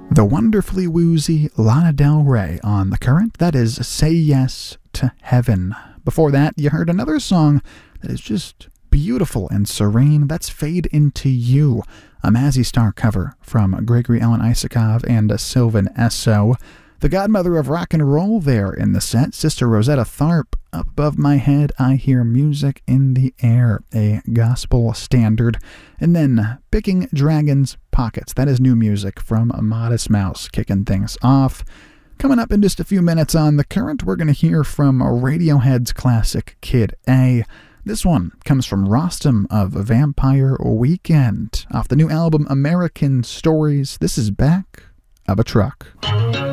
The wonderfully woozy Lana Del Rey on The Current. That is Say Yes to Heaven. Before that, you heard another song that is just beautiful and serene. That's Fade Into You, a Mazzy Star cover from Gregory Alan Isakov and Sylvan Esso. The godmother of rock and roll there in the set, Sister Rosetta Tharpe. Up above my head, I hear music in the air, a gospel standard. And then Picking Dragon's Pockets. That is new music from Modest Mouse, kicking things off. Coming up in just a few minutes on The Current, we're going to hear from Radiohead's classic Kid A. This one comes from Rostam of Vampire Weekend. Off the new album American Stories, this is Back of a Truck.